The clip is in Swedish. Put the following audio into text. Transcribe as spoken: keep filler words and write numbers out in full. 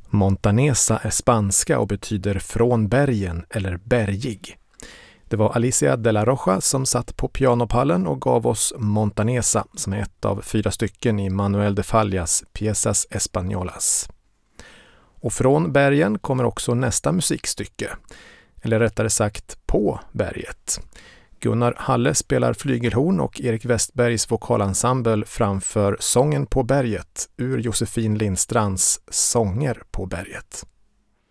Montanesa är spanska och betyder från bergen eller bergig. Det var Alicia de la Rocha som satt på pianopallen och gav oss Montanesa som är ett av fyra stycken i Manuel de Fallas Piezas Españolas. Och från bergen kommer också nästa musikstycke, eller rättare sagt på berget. Gunnar Halle spelar flygelhorn och Erik Westbergs vokalensemble framför Sången på berget ur Josefin Lindstrands Sånger på berget.